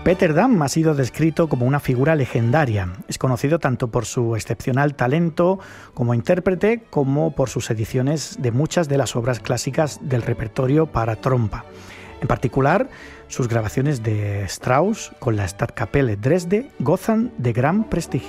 Peter Dam ha sido descrito como una figura legendaria. Es conocido tanto por su excepcional talento como intérprete como por sus ediciones de muchas de las obras clásicas del repertorio para trompa. En particular, sus grabaciones de Strauss con la Staatskapelle Dresde gozan de gran prestigio.